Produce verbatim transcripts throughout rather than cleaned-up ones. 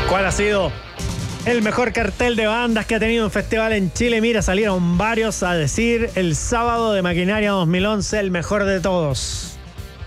¿Cuál ha sido el mejor cartel de bandas que ha tenido un festival en Chile? Mira, salieron varios a decir el sábado de Maquinaria dos mil once, el mejor de todos.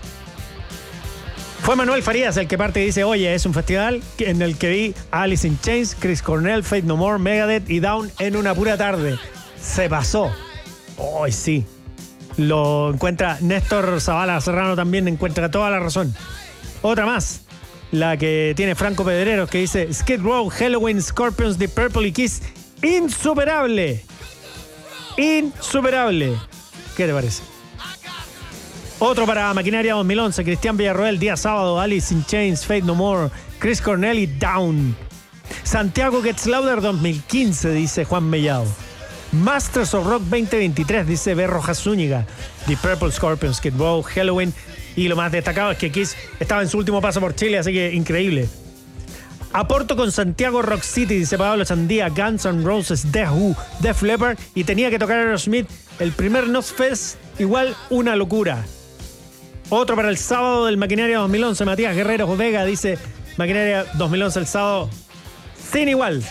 Fue Manuel Farías el que parte y dice: oye, es un festival en el que vi a Alice in Chains, Chris Cornell, Faith No More, Megadeth y Down en una pura tarde. Se pasó. Hoy sí. Lo encuentra Néstor Zavala Serrano, también encuentra toda la razón. Otra más, la que tiene Franco Pedreros, que dice: Skid Row, Halloween, Scorpions, Deep Purple y Kiss. Insuperable. Insuperable. ¿Qué te parece? Otro para Maquinaria dos mil once, Cristian Villarroel, día sábado, Alice in Chains, Faith No More, Chris Cornell y Down. Santiago Gets Louder dos mil quince, dice Juan Mellado. Masters of Rock veinte veintitrés, dice B. Rojas Zúñiga. Deep Purple, Scorpions, Skid Row, Halloween. Y lo más destacado es que Kiss estaba en su último paso por Chile, así que increíble. Aporto con Santiago Rock City, dice Pablo Sandía, Guns N' Roses, The Who, Def Leppard y tenía que tocar Aerosmith. El primer Nosfest, igual una locura. Otro para el sábado del Maquinaria dos mil once, Matías Guerrero Vega, dice Maquinaria dos mil once el sábado, sin igual.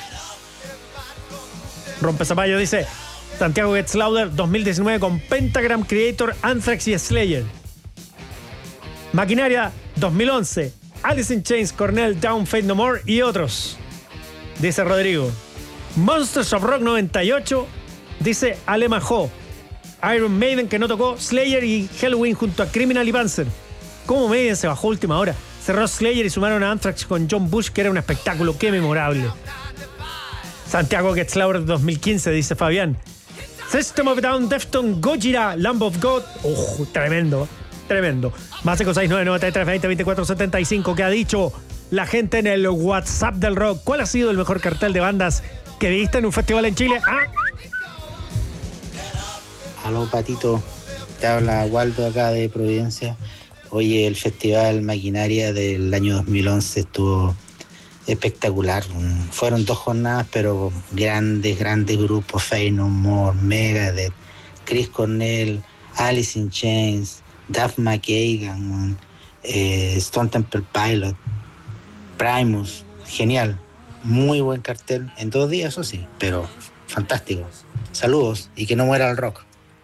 Rompe Zapallo dice Santiago Gets Louder dos mil diecinueve con Pentagram, Creator, Anthrax y Slayer. Maquinaria dos mil once, Alice in Chains, Cornell, Down, Faith No More y otros, dice Rodrigo. Monsters of Rock noventa y ocho, dice Alema Jo. Iron Maiden, que no tocó, Slayer y Halloween junto a Criminal y Panzer. ¿Cómo Maiden se bajó a última hora? Cerró Slayer y sumaron a Anthrax con John Bush, que era un espectáculo, qué memorable. Santiago Gets Louder dos mil quince, dice Fabián. System of a Down, Deftones, Gojira, Lamb of God. ¡Oh, tremendo! Tremendo. Más cinco seis nueve nueve tres veinte veinticuatro setenta y cinco. ¿Qué ha dicho la gente en el WhatsApp del rock? ¿Cuál ha sido el mejor cartel de bandas que viste en un festival en Chile? ¿Ah? Aló, Patito. Te habla Waldo acá de Providencia. Oye, el festival Maquinaria del año dos mil once estuvo espectacular. Fueron dos jornadas, pero grandes, grandes grupos. Faith No More, Megadeth, Chris Cornell, Alice in Chains, Duff McKagan, eh, Stone Temple Pilot, Primus. Genial. Muy buen cartel. En dos días, eso sí, pero fantástico. Saludos y que no muera el rock.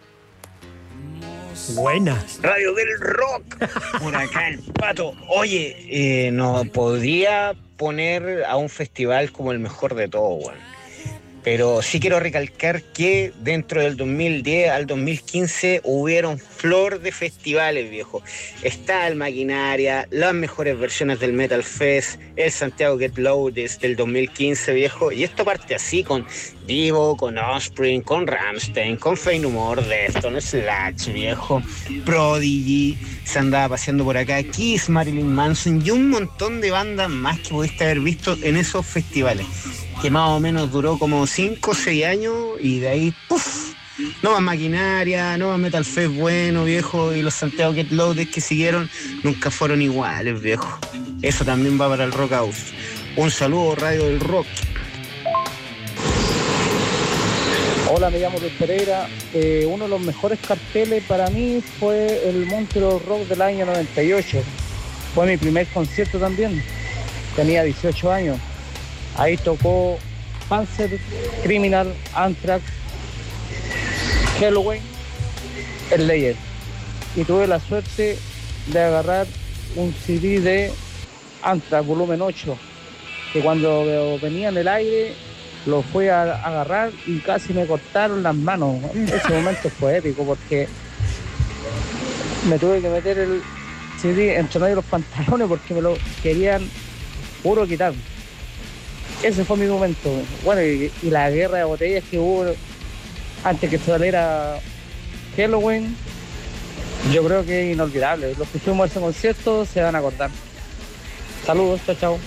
Buena. Radio del Rock. Por acá el Pato. Oye, eh, no podría poner a un festival como el mejor de todo, bueno. Pero sí quiero recalcar que dentro del dos mil diez al dos mil quince hubieron flor de festivales, viejo. Está el Maquinaria, las mejores versiones del Metal Fest, el Santiago Get Loaded del dos mil quince, viejo. Y esto parte así con Divo, con Offspring, con Rammstein, con Faith No More, Deftones, Slash, viejo. Prodigy, se andaba paseando por acá, Kiss, Marilyn Manson y un montón de bandas más que pudiste haber visto en esos festivales, que más o menos duró como cinco o seis años y de ahí, ¡puf! No más Maquinaria, no más Metal Fest bueno, viejo, y los Santiago Get Loaded que siguieron nunca fueron iguales, viejo. Eso también va para el Rock House. Un saludo, Radio del Rock. Hola, me llamo Luis Pereira. Eh, uno de los mejores carteles para mí fue el Monster of Rock del año noventa y ocho. Fue mi primer concierto también. Tenía dieciocho años. Ahí tocó Panzer, Criminal, Anthrax, Halloween, Slayer. Y tuve la suerte de agarrar un C D de Anthrax, volumen ocho, que cuando venía en el aire lo fui a agarrar y casi me cortaron las manos. Ese momento fue épico porque me tuve que meter el C D entre medio de los pantalones porque me lo querían puro quitar. Ese fue mi momento. Bueno, y, y la guerra de botellas que hubo antes que saliera Halloween, yo creo que es inolvidable. Los que fuimos a ese concierto se van a acordar. Saludos, chao, chao.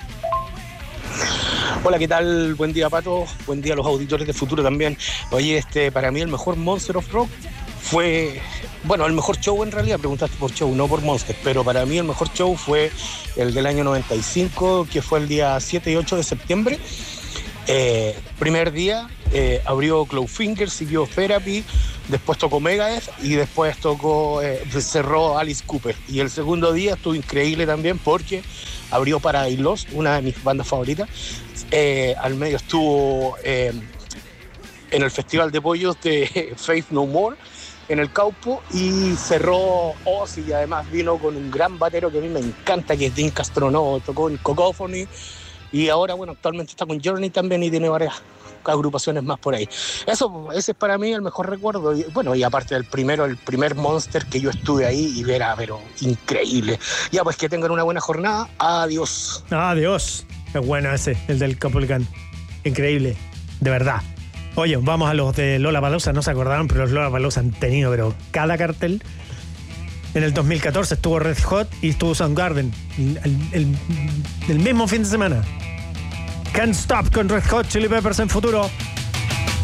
Hola, ¿qué tal? Buen día, Pato. Buen día a los auditores de Futuro también. Oye, este, para mí el mejor Monster of Rock fue, bueno, el mejor show en realidad, preguntaste por show, no por Monster, pero para mí el mejor show fue el del año noventa y cinco, que fue el día siete y ocho de septiembre. Eh, primer día eh, abrió Clawfinger, siguió Therapy, después tocó Megadeth y después tocó, eh, cerró Alice Cooper. Y el segundo día estuvo increíble también porque abrió para I Lost, una de mis bandas favoritas. Eh, al medio estuvo eh, en el Festival de Pollos de Faith No More, en el Caupo, y cerró Ozzy, y además vino con un gran batero que a mí me encanta, que es Dean Castronovo, tocó en Cacophony, y ahora, bueno, actualmente está con Journey también y tiene varias agrupaciones más por ahí. Eso, ese es para mí el mejor recuerdo. Y, bueno, y aparte del primero, el primer Monster que yo estuve ahí y era, pero increíble. Ya, pues que tengan una buena jornada. Adiós. Adiós. Es bueno ese, el del Capulcán. Increíble, de verdad. Oye, vamos a los de Lollapalooza, no se acordaron, pero los Lollapalooza han tenido, pero cada cartel. En el dos mil catorce estuvo Red Hot y estuvo Soundgarden, el, el, el mismo fin de semana. Can't Stop con Red Hot Chili Peppers en Futuro.